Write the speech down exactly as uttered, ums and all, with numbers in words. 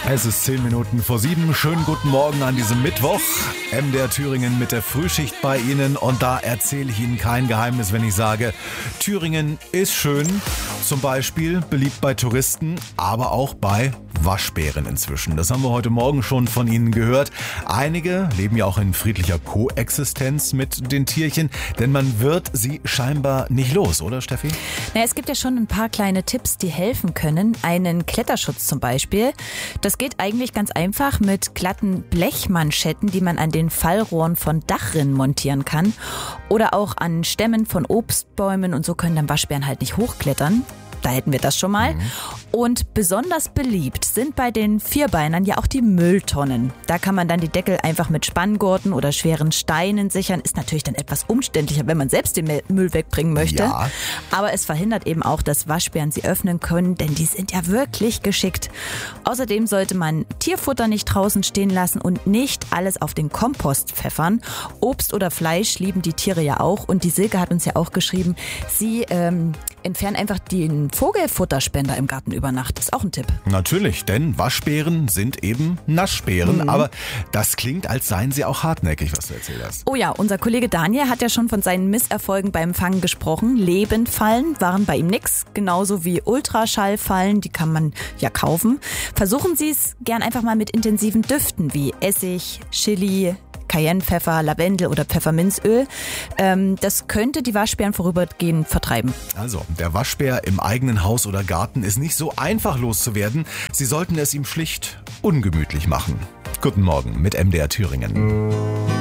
Es ist zehn Minuten vor sieben. Schönen guten Morgen an diesem Mittwoch. M D R Thüringen mit der Frühschicht bei Ihnen. Und da erzähle ich Ihnen kein Geheimnis, wenn ich sage, Thüringen ist schön. Zum Beispiel beliebt bei Touristen, aber auch bei Waschbären inzwischen. Das haben wir heute Morgen schon von Ihnen gehört. Einige leben ja auch in friedlicher Koexistenz mit den Tierchen, denn man wird sie scheinbar nicht los, oder Steffi? Na, es gibt ja schon ein paar kleine Tipps, die helfen können. Einen Kletterschutz zum Beispiel. Das geht eigentlich ganz einfach mit glatten Blechmanschetten, die man an den Fallrohren von Dachrinnen montieren kann. Oder auch an Stämmen von Obstbäumen, und so können dann Waschbären halt nicht hochklettern. Da hätten wir das schon mal. Mhm. Und besonders beliebt sind bei den Vierbeinern ja auch die Mülltonnen. Da kann man dann die Deckel einfach mit Spanngurten oder schweren Steinen sichern. Ist natürlich dann etwas umständlicher, wenn man selbst den Müll wegbringen möchte. Ja. Aber es verhindert eben auch, dass Waschbären sie öffnen können, denn die sind ja wirklich geschickt. Außerdem sollte man Tierfutter nicht draußen stehen lassen und nicht alles auf den Kompost pfeffern. Obst oder Fleisch lieben die Tiere ja auch. Und die Silke hat uns ja auch geschrieben, sie ähm, entfernen einfach den Vogelfutterspender im Garten über Nacht. Das ist auch ein Tipp. Natürlich, denn Waschbären sind eben Naschbären. Mhm. Aber das klingt, als seien sie auch hartnäckig, was du erzählt hast. Oh ja, unser Kollege Daniel hat ja schon von seinen Misserfolgen beim Fangen gesprochen. Lebendfallen waren bei ihm nix. Genauso wie Ultraschallfallen, die kann man ja kaufen. Versuchen Sie es gern einfach mal mit intensiven Düften wie Essig, Chili, Cayennepfeffer, Lavendel oder Pfefferminzöl. Ähm, das könnte die Waschbären vorübergehend vertreiben. Also, der Waschbär im eigenen Haus oder Garten ist nicht so einfach loszuwerden. Sie sollten es ihm schlicht ungemütlich machen. Guten Morgen mit M D R Thüringen.